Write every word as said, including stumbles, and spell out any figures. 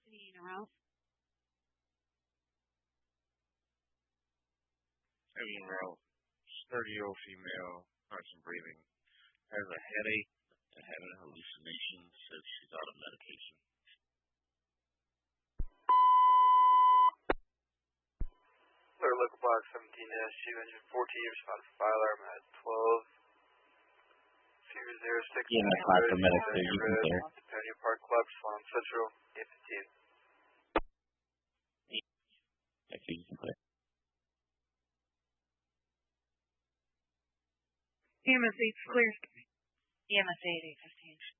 fifteen around. Evan Rowe, thirty-year-old female, hard some breathing, has a headache and having hallucinations, says she's out of medication. Clear local block seventeen dash two, engine fourteen, respond to fire alarm at twelve zero six. Yeah, my class for medic, so you can clear. Antonio Park Club, Swan Central, eight fifteen. Yeah, so you can clear. E M S eight's clear. E M S eight, eight fifteen.